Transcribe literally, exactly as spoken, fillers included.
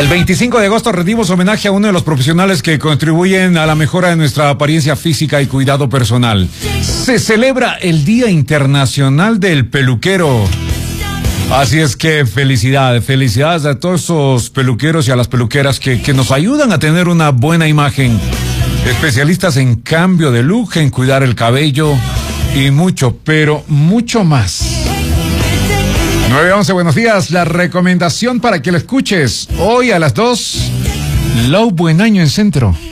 El veinticinco de agosto rendimos homenaje a uno de los profesionales que contribuyen a la mejora de nuestra apariencia física y cuidado personal. Se celebra el Día Internacional del Peluquero. Así es que felicidades, felicidades a todos esos peluqueros y a las peluqueras que, que nos ayudan a tener una buena imagen. Especialistas en cambio de look, en cuidar el cabello y mucho, pero mucho más. nueve once, buenos días. La recomendación para que lo escuches hoy a las dos. Low Buen Año en Centro.